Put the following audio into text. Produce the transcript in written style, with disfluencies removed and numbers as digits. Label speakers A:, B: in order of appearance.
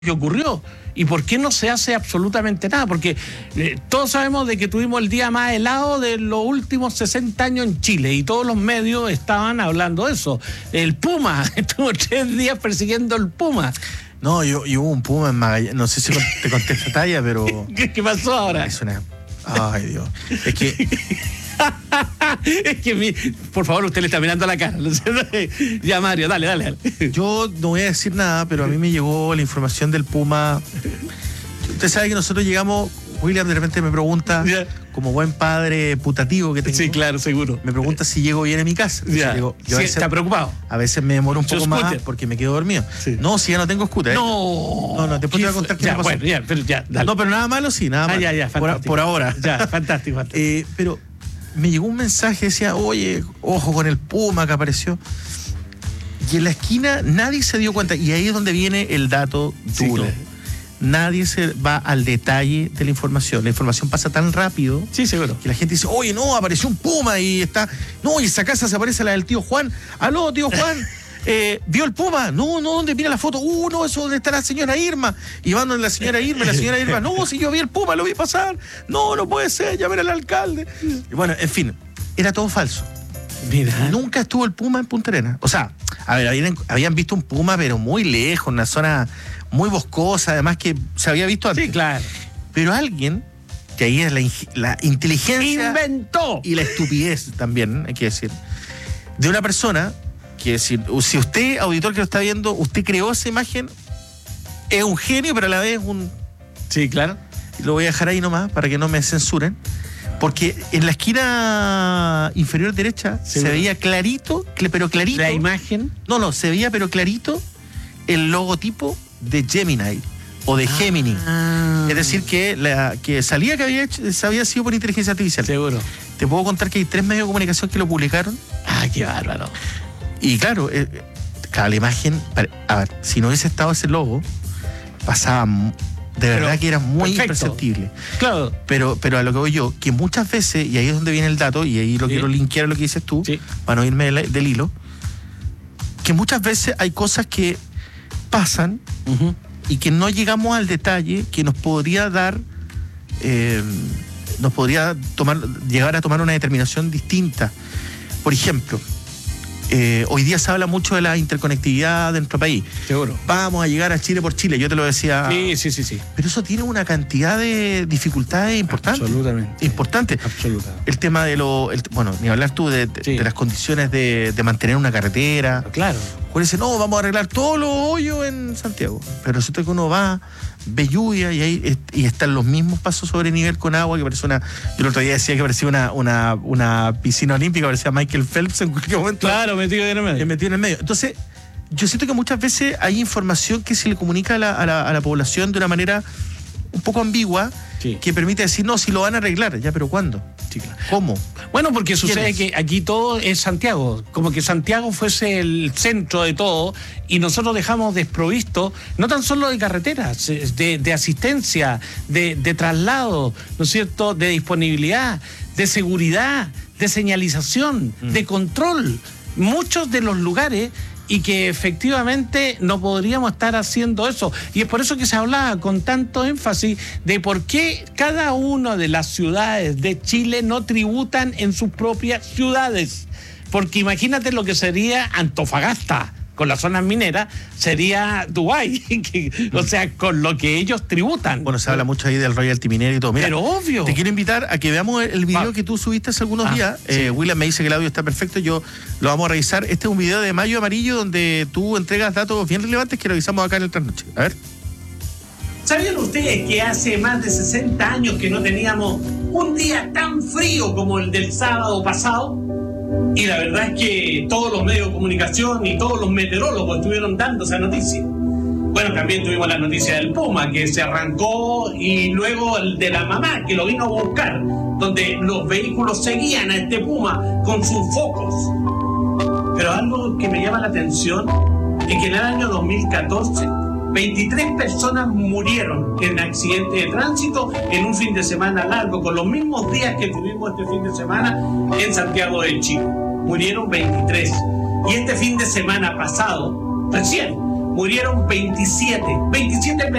A: que ocurrió y por qué no se hace absolutamente nada, porque todos sabemos de que tuvimos el día más helado de los últimos 60 años en Chile y todos los medios estaban hablando de eso. El Puma, estuvo 3 días persiguiendo el Puma.
B: No, yo hubo un Puma en Magallanes, no sé si te conté esta talla, pero...
A: ¿Qué pasó ahora?
B: Es una... Ay, Dios. Es que...
A: Es que, por favor, usted le está mirando a la cara. Ya, Mario, dale.
B: Yo no voy a decir nada, pero a mí me llegó la información del Puma. Usted sabe que nosotros llegamos, William de repente me pregunta, como buen padre putativo que tengo.
A: Sí, claro, seguro.
B: Me pregunta si llego bien a mi casa.
A: Ya.
B: Digo,
A: Sí, está preocupado.
B: A veces me demoro un poco más porque me quedo dormido. Sí. No, si ya no tengo scooter.
A: No,
B: después te voy a contar qué me pasó.
A: Bueno, ya, dale.
B: No, pero nada malo, sí, nada malo.
A: Ya,
B: por ahora.
A: Ya, fantástico.
B: Pero me llegó un mensaje, decía, oye, ojo con el Puma que apareció. Y en la esquina nadie se dio cuenta. Y ahí es donde viene el dato duro. Sí, claro. Nadie se va al detalle de la información. La información pasa tan rápido.
A: Sí, seguro.
B: Que la gente dice, oye, no, apareció un Puma y está... No, y esa casa se aparece la del tío Juan. Aló, tío Juan. ¿Vio el Puma? No, ¿dónde? Mira la foto. No, eso donde está la señora Irma. Y van donde la señora Irma, no, si yo vi el Puma, lo vi pasar. No puede ser, llamen al alcalde. Y bueno, en fin, era todo falso.
A: Mira.
B: Nunca estuvo el Puma en Punta Arenas. O sea, a ver, habían visto un Puma, pero muy lejos, en una zona muy boscosa, además que se había visto antes.
A: Sí, claro.
B: Pero alguien, que ahí es la inteligencia...
A: ¡Inventó!
B: Y la estupidez también, hay que decir, de una persona... que si usted, auditor que lo está viendo, usted creó esa imagen, es un genio, pero a la vez es un...
A: Sí, claro.
B: Lo voy a dejar ahí nomás para que no me censuren. Porque en la esquina inferior derecha se veía clarito, pero clarito...
A: ¿La imagen?
B: No, se veía pero clarito el logotipo de Gemini o de Gemini. Es decir, que salía que había sido por inteligencia artificial.
A: Seguro.
B: Te puedo contar que hay 3 medios de comunicación que lo publicaron.
A: Qué bárbaro.
B: Y claro, la imagen, a ver, si no hubiese estado ese logo, pasaba, de verdad que era muy imperceptible.
A: Claro.
B: Pero a lo que voy yo, que muchas veces, y ahí es donde viene el dato, y ahí lo quiero linkear a lo que dices tú, para no irme del hilo, que muchas veces hay cosas que pasan y que no llegamos al detalle que nos podría dar, llegar a tomar una determinación distinta. Por ejemplo, hoy día se habla mucho de la interconectividad de nuestro país.
A: Seguro.
B: Vamos a llegar a Chile por Chile, yo te lo decía.
A: Sí.
B: Pero eso tiene una cantidad de dificultades importantes.
A: Absolutamente.
B: Importantes.
A: Absolutamente.
B: El tema de bueno, ni hablar tú de las condiciones de mantener una carretera.
A: Claro.
B: Uno dice, no, vamos a arreglar todos los hoyos en Santiago. Pero resulta que uno va, ve lluvia y están los mismos pasos sobre nivel con agua, que parece yo el otro día decía que parecía una piscina olímpica, parecía Michael Phelps en cualquier momento.
A: Claro, metido en el medio.
B: Entonces, yo siento que muchas veces hay información que se le comunica a la población de una manera un poco ambigua, que permite decir, no, si lo van a arreglar, ya, pero ¿cuándo?
A: Sí, claro.
B: ¿Cómo?
A: Bueno, porque sucede que aquí todo es Santiago, como que Santiago fuese el centro de todo y nosotros dejamos desprovisto, no tan solo de carreteras, de asistencia, de traslado, ¿no es cierto?, de disponibilidad, de seguridad, de señalización, de control. Muchos de los lugares y que efectivamente no podríamos estar haciendo eso. Y es por eso que se hablaba con tanto énfasis de por qué cada una de las ciudades de Chile no tributan en sus propias ciudades. Porque imagínate lo que sería Antofagasta con las zonas mineras, sería Dubái, o sea, con lo que ellos tributan.
B: Bueno, se habla mucho ahí del royalty minero y todo. Mira,
A: pero obvio.
B: Te quiero invitar a que veamos el video que tú subiste hace algunos días. William me dice que el audio está perfecto, yo lo vamos a revisar. Este es un video de Mayo Amarillo donde tú entregas datos bien relevantes que revisamos acá en el Trasnoche. A ver.
A: ¿Sabían ustedes que hace más de 60 años que no teníamos un día tan frío como el del sábado pasado? Y la verdad es que todos los medios de comunicación y todos los meteorólogos estuvieron dando esa noticia. Bueno, también tuvimos la noticia del Puma, que se arrancó, y luego el de la mamá, que lo vino a buscar, donde los vehículos seguían a este Puma con sus focos. Pero algo que me llama la atención es que en el año 2014, 23 personas murieron en accidentes de tránsito en un fin de semana largo, con los mismos días que tuvimos este fin de semana en Santiago de Chile. Murieron 23. Y este fin de semana pasado, recién, murieron 27